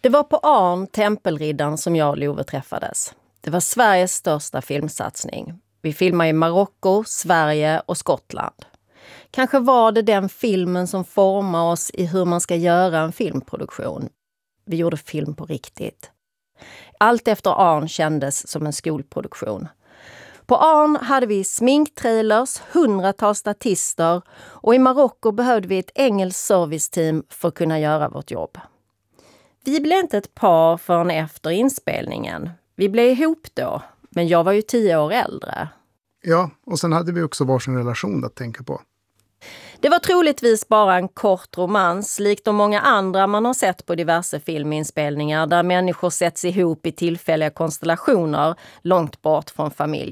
Det var på Arn, Tempelriddaren, som jag och Love träffades. Det var Sveriges största filmsatsning. Vi filmade i Marocko, Sverige och Skottland. Kanske var det den filmen som formar oss i hur man ska göra en filmproduktion. Vi gjorde film på riktigt. Allt efter Arn kändes som en skolproduktion. På Arn hade vi sminktrailers, 100-tals statister och i Marocko behövde vi ett engelskt serviceteam för att kunna göra vårt jobb. Vi blev inte ett par förrän efter inspelningen. Vi blev ihop då, men jag var ju 10 år äldre. Ja, och sen hade vi också varsin relation att tänka på. Det var troligtvis bara en kort romans, likt de många andra man har sett på diverse filminspelningar där människor sätts ihop i tillfälliga konstellationer långt bort från familj.